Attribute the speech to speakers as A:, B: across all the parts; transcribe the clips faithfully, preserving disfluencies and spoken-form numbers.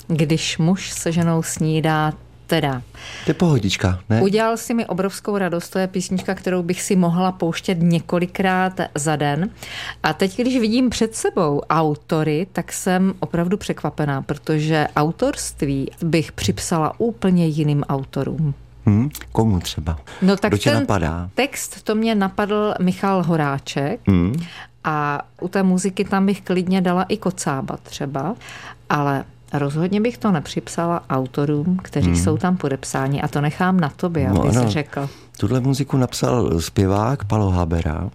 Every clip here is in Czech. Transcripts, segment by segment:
A: Když muž se ženou snídá, teda.
B: To je pohodička, ne?
A: Udělal si mi obrovskou radost, to je písnička, kterou bych si mohla pouštět několikrát za den. A teď, když vidím před sebou autory, tak jsem opravdu překvapená, protože autorství bych připsala úplně jiným autorům.
B: Hmm, komu třeba?
A: No tak
B: Kdo tě
A: ten
B: napadá?
A: Text, to mě napadl Michal Horáček
B: Hmm.
A: a u té muziky tam bych klidně dala i Kocába třeba, ale rozhodně bych to nepřipsala autorům, kteří hmm. jsou tam podepsáni a to nechám na tobě,
B: no,
A: aby
B: no.
A: jsi řekl.
B: Tuhle muziku napsal zpěvák Palo Habera.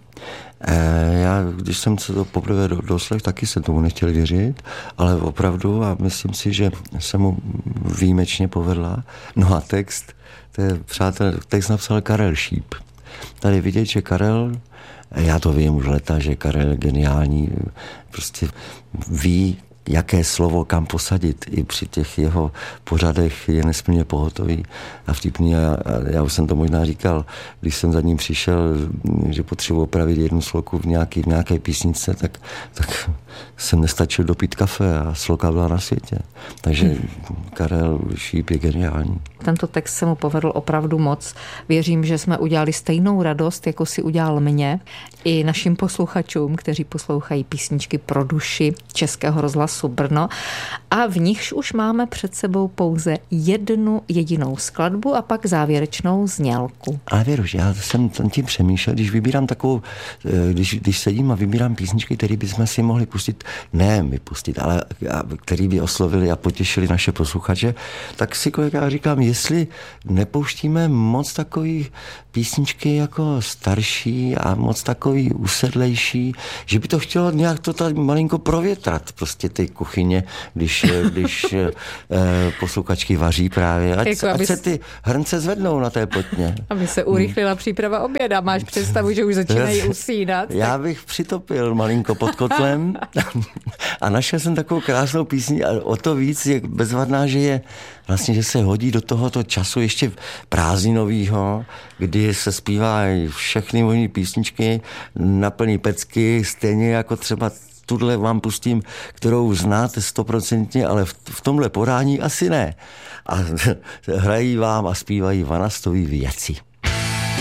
B: E, já, když jsem se to poprvé doslech, taky jsem tomu nechtěl věřit, ale opravdu a myslím si, že se mu výjimečně povedla. No a text, to je, přátel, text napsal Karel Šíp. Tady vidět, že Karel, já to vím už leta, že Karel je geniální, prostě ví, jaké slovo kam posadit. I při těch jeho pořadech je nesmírně pohotový a vtipný. A já, já už jsem to možná říkal, když jsem za ním přišel, že potřebuji opravit jednu sloku v, nějaký, v nějaké písničce, tak, tak jsem nestačil dopít kafe a sloka byla na světě. Takže Karel Šíp je geniální.
A: Tento text se mu povedl opravdu moc. Věřím, že jsme udělali stejnou radost, jako si udělal mě, i našim posluchačům, kteří poslouchají písničky pro duši Českého rozhlasu Brno. A v nichž už máme před sebou pouze jednu jedinou skladbu a pak závěrečnou znělku.
B: Ale Věruš, já jsem tím přemýšlel, když vybírám takovou, když, když sedím a vybírám písničky, které bychom si mohli pustit, ne my pustit, ale který by oslovili a potěšili naše posluchače, tak si kolega říkám, jestli nepouštíme moc takových písničky jako starší a moc takový usedlejší, že by to chtělo nějak to tady malinko provětrat prostě ty kuchyně, když, když eh, posluchačky vaří právě. Ať, jako ať se ty hrnce zvednou na té potně.
A: Aby se urychlila hmm. příprava oběda. Máš představu, že už začínají usínat?
B: Já bych přitopil malinko pod kotlem a našel jsem takovou krásnou písni a o to víc je bezvadná, že je vlastně, že se hodí do tohoto času ještě prázdninovýho, kdy se zpívají všechny možné písničky na plný pecky, stejně jako třeba tuhle vám pustím, kterou znáte stoprocentně, ale v, v tomhle podání asi ne. A hrají vám a zpívají vanastový věci.